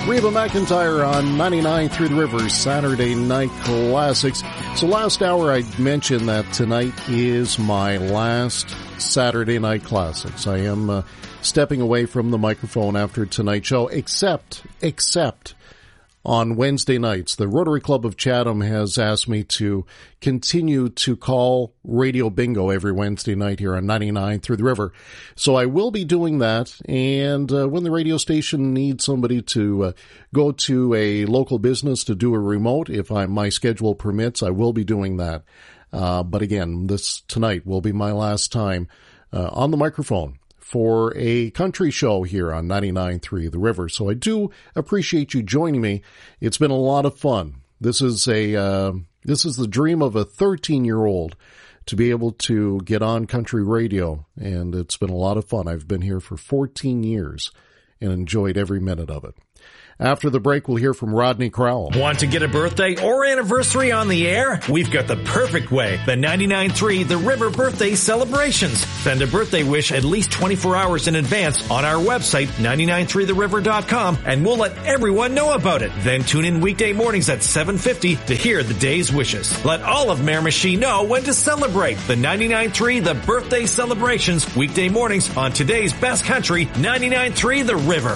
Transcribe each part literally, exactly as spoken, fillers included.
Reba McEntire on ninety-nine Through the River Saturday Night Classics. So last hour I mentioned that tonight is my last Saturday Night Classics. I am uh, stepping away from the microphone after tonight's show, except, except on Wednesday nights. The Rotary Club of Chatham has asked me to continue to call Radio Bingo every Wednesday night here on ninety-nine Through the River. So I will be doing that, and uh, when the radio station needs somebody to uh, go to a local business to do a remote, if I, my schedule permits, I will be doing that. Uh, but again, this tonight will be my last time uh, on the microphone for a country show here on ninety-nine point three The River. So I do appreciate you joining me. It's been a lot of fun. This is a uh, this is the dream of a thirteen-year-old to be able to get on country radio, and it's been a lot of fun. I've been here for fourteen years and enjoyed every minute of it. After the break, we'll hear from Rodney Crowell. Want to get a birthday or anniversary on the air? We've got the perfect way. The ninety-nine point three The River Birthday Celebrations. Send a birthday wish at least twenty-four hours in advance on our website, ninety-nine three the river dot com, and we'll let everyone know about it. Then tune in weekday mornings at seven fifty to hear the day's wishes. Let all of Miramichi know when to celebrate. The ninety-nine point three The Birthday Celebrations, weekday mornings on today's best country, ninety-nine point three The River.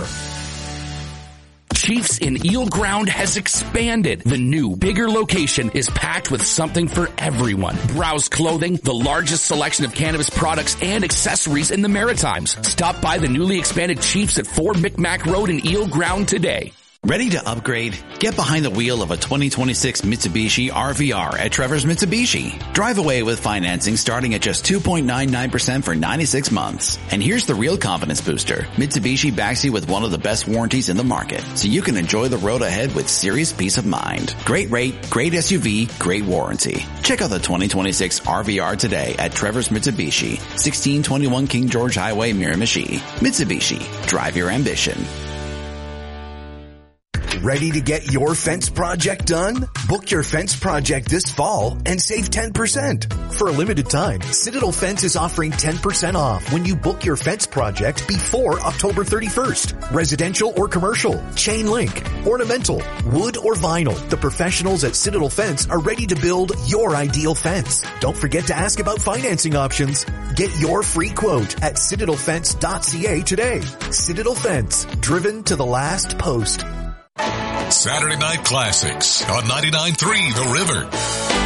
Chiefs in Eel Ground has expanded. The new, bigger location is packed with something for everyone. Browse Clothing, the largest selection of cannabis products and accessories in the Maritimes. Stop by the newly expanded Chiefs at four Micmac Road in Eel Ground today. Ready to upgrade? Get behind the wheel of a twenty twenty-six Mitsubishi R V R at Trevor's Mitsubishi. Drive away with financing starting at just two point nine nine percent for ninety-six months. And here's the real confidence booster. Mitsubishi backs you with one of the best warranties in the market, so you can enjoy the road ahead with serious peace of mind. Great rate, great S U V, great warranty. Check out the twenty twenty-six R V R today at Trevor's Mitsubishi, sixteen twenty-one King George Highway, Miramichi. Mitsubishi, drive your ambition. Ready to get your fence project done? Book your fence project this fall and save ten percent. For a limited time, Citadel Fence is offering ten percent off when you book your fence project before October thirty-first. Residential or commercial, chain link, ornamental, wood or vinyl. The professionals at Citadel Fence are ready to build your ideal fence. Don't forget to ask about financing options. Get your free quote at citadel fence dot c a today. Citadel Fence, driven to the last post. Saturday Night Classics on ninety-nine point three The River.